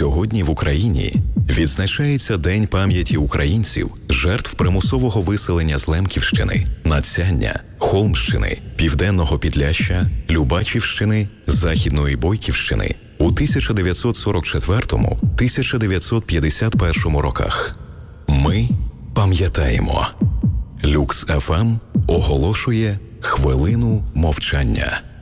Сьогодні в Україні відзначається День пам'яті українців, жертв примусового виселення з Лемківщини, Надсяння, Холмщини, Південного Підляшшя, Любачівщини, Західної Бойківщини у 1944-1951 роках. Ми пам'ятаємо. Люкс ФМ оголошує хвилину мовчання.